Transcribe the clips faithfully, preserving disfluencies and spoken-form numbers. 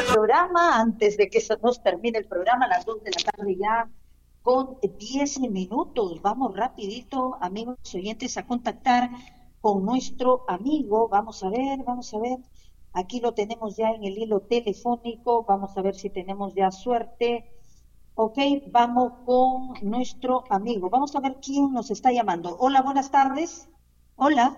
Programa, antes de que se nos termine el programa, a las dos de la tarde ya, con diez minutos. Vamos rapidito, amigos oyentes, a contactar con nuestro amigo. Vamos a ver, vamos a ver. Aquí lo tenemos ya en el hilo telefónico. Vamos a ver si tenemos ya suerte. Ok, vamos con nuestro amigo. Vamos a ver quién nos está llamando. Hola, buenas tardes. Hola.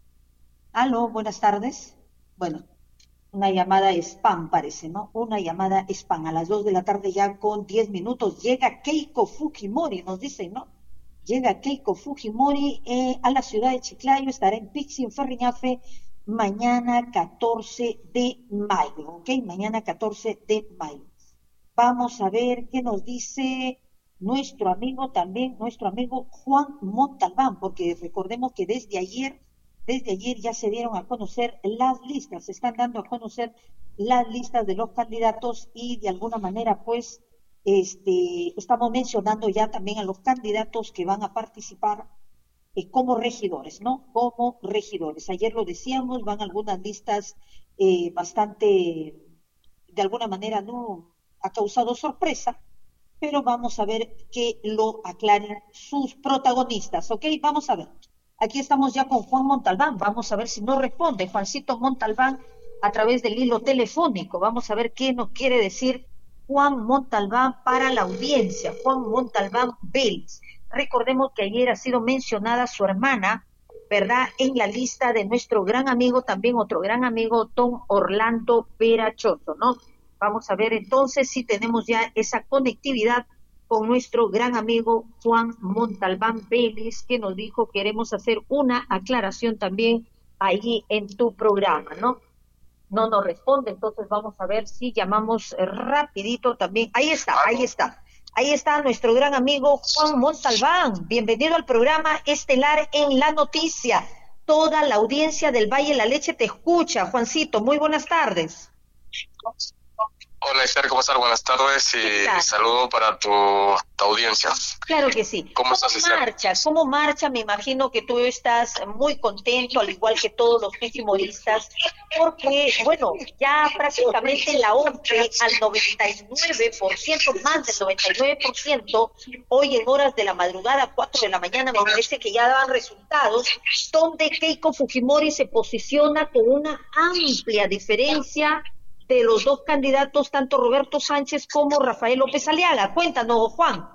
Aló, buenas tardes. Bueno, una llamada spam parece, ¿no? Una llamada spam. A las dos de la tarde ya con diez minutos. Llega Keiko Fujimori, nos dicen, ¿no? Llega Keiko Fujimori eh, a la ciudad de Chiclayo. Estará en Pixi, en Ferriñafe, mañana catorce de mayo. ¿Ok? Mañana catorce de mayo. Vamos a ver qué nos dice nuestro amigo también, nuestro amigo Juan Montalbán, porque recordemos que desde ayer, desde ayer ya se dieron a conocer las listas, se están dando a conocer las listas de los candidatos y de alguna manera pues este, estamos mencionando ya también a los candidatos que van a participar eh, como regidores, ¿no? Como regidores. Ayer lo decíamos, van algunas listas eh, bastante, de alguna manera, no ha causado sorpresa, pero vamos a ver que lo aclaren sus protagonistas, ¿ok? Vamos a ver. Aquí estamos ya con Juan Montalbán, vamos a ver si nos responde Juancito Montalbán a través del hilo telefónico. Vamos a ver qué nos quiere decir Juan Montalbán para la audiencia, Juan Montalbán Vélez. Recordemos que ayer ha sido mencionada su hermana, ¿verdad?, en la lista de nuestro gran amigo, también otro gran amigo, don Orlando Perachoso, ¿no? Vamos a ver entonces si tenemos ya esa conectividad con nuestro gran amigo Juan Montalbán Vélez, que nos dijo queremos hacer una aclaración también allí en tu programa, ¿no? No nos responde, entonces vamos a ver si llamamos rapidito también. Ahí está, ahí está. Ahí está nuestro gran amigo Juan Montalbán. Bienvenido al programa estelar en La Noticia. Toda la audiencia del Valle de la Leche te escucha. Juancito, muy buenas tardes. Hola Esther, ¿cómo estás? Buenas tardes y saludo para tu, tu audiencia. Claro que sí. ¿Cómo, ¿Cómo estás, Esther? marcha? ¿Cómo marcha? Me imagino que tú estás muy contento, al igual que todos los fujimoristas, porque, bueno, ya prácticamente la O M P al noventa y nueve por ciento, más del noventa y nueve por ciento, hoy en horas de la madrugada, cuatro de la mañana, me parece que ya daban resultados, donde Keiko Fujimori se posiciona con una amplia diferencia de los dos candidatos, tanto Roberto Sánchez como Rafael López Aliaga. Cuéntanos, Juan.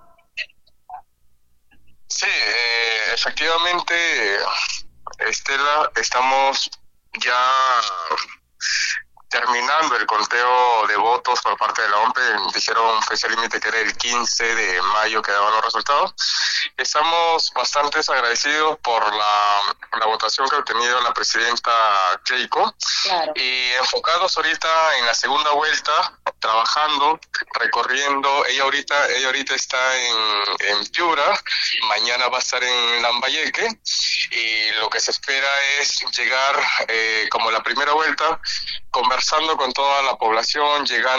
Sí, eh, efectivamente, Estela, estamos ya terminando el conteo de votos por parte de la O M P. Dijeron fecha límite que era el quince de mayo que daban los resultados. Estamos bastante agradecidos por la, la votación que ha obtenido la presidenta Keiko. Claro. Y enfocados ahorita en la segunda vuelta, trabajando, recorriendo. Ella ahorita, ella ahorita está en, en Piura, mañana va a estar en Lambayeque, y lo que se espera es llegar, eh, como la primera vuelta, conversando con toda la población, llegando